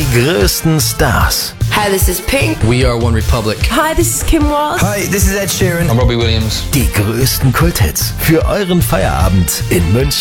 Die größten Stars. Hi, this is Pink. We are One Republic. Hi, this is Kim Walsh. Hi, this is Ed Sheeran. I'm Robbie Williams. Die größten Kulthits für euren Feierabend in München.